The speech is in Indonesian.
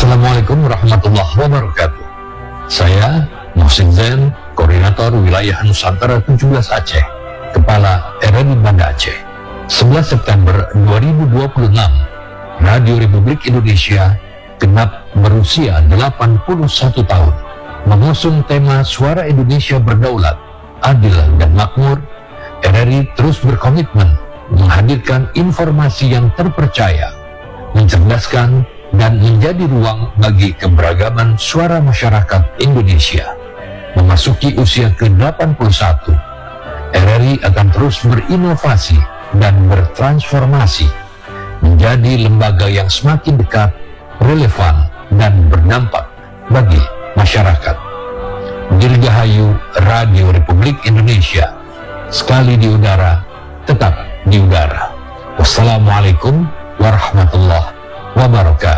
Assalamualaikum warahmatullahi wabarakatuh. Saya Muhsin Zain, Koordinator Wilayah Nusantara 17 Aceh, Kepala RRI Banda Aceh. 11 September 2026, Radio Republik Indonesia genap berusia 81 tahun. Mengusung tema Suara Indonesia Berdaulat, Adil dan Makmur, RRI terus berkomitmen menghadirkan informasi yang terpercaya, mencerdaskan, dan menjadi ruang bagi keberagaman suara masyarakat Indonesia. Memasuki usia ke-81, RRI akan terus berinovasi dan bertransformasi menjadi lembaga yang semakin dekat, relevan, dan berdampak bagi masyarakat. Dirgahayu Radio Republik Indonesia, sekali di udara, tetap di udara. Wassalamualaikum warahmatullahi wabarakatuh.